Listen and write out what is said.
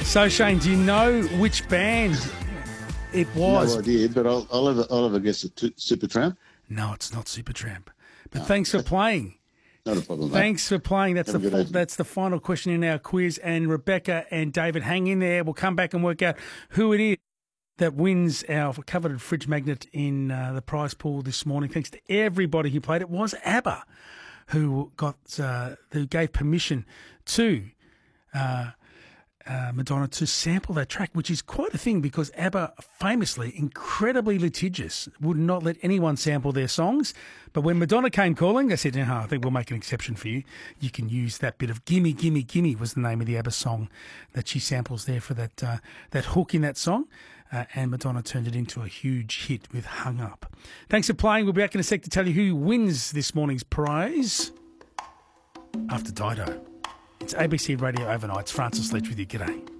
So, Shane, do you know which band it was? No idea, but I'll have a guess at Supertramp. No, it's not Supertramp. But thanks for playing. Not a problem, mate. Thanks for playing. That's Have a good evening. that's the final question in our quiz. And Rebecca and David, hang in there. We'll come back and work out who it is that wins our coveted fridge magnet in the prize pool this morning. Thanks to everybody who played. It was ABBA who gave permission to Madonna to sample that track, which is quite a thing because ABBA, famously incredibly litigious, would not let anyone sample their songs. But when Madonna came calling, they said, I think we'll make an exception for you. You can use that bit of Gimme, Gimme, Gimme was the name of the ABBA song that she samples there for that hook in that song. And Madonna turned it into a huge hit with Hung Up. Thanks for playing. We'll be back in a sec to tell you who wins this morning's prize after Dido. It's ABC Radio Overnight. It's Francis Leach with you. G'day.